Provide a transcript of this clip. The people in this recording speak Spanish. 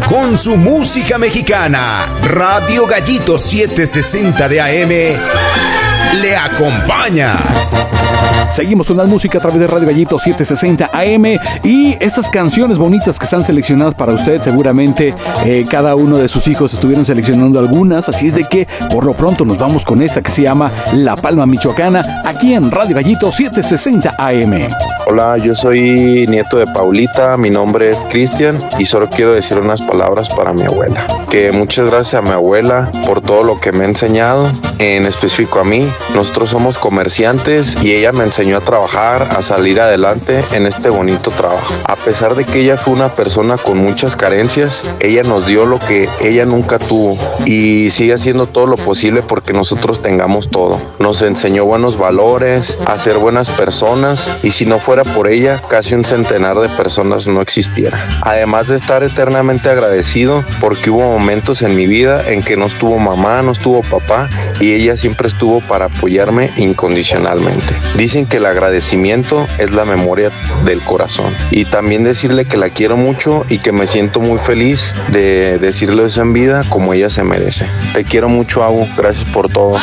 con su música mexicana. Radio Gallito 760 de AM le acompaña. Seguimos con la música a través de Radio Gallito 760 AM y estas canciones bonitas que están seleccionadas para usted, seguramente cada uno de sus hijos estuvieron seleccionando algunas, así es de que por lo pronto nos vamos con esta que se llama La Palma Michoacana, aquí en Radio Gallito 760 AM. Hola, yo soy nieto de Paulita, mi nombre es Cristian y solo quiero decir unas palabras para mi abuela. Que muchas gracias a mi abuela por todo lo que me ha enseñado, en específico a mí. Nosotros somos comerciantes y ella me enseñó a trabajar, a salir adelante en este bonito trabajo. A pesar de que ella fue una persona con muchas carencias, ella nos dio lo que ella nunca tuvo y sigue haciendo todo lo posible porque nosotros tengamos todo. Nos enseñó buenos valores, a ser buenas personas y si no fuera por ella, casi un centenar de personas no existiera. Además de estar eternamente agradecido porque hubo momentos en mi vida en que no estuvo mamá, no estuvo papá y ella siempre estuvo para apoyarme incondicionalmente. Dicen que el agradecimiento es la memoria del corazón y también decirle que la quiero mucho y que me siento muy feliz de decirle eso en vida como ella se merece. Te quiero mucho, Agu, gracias por todo.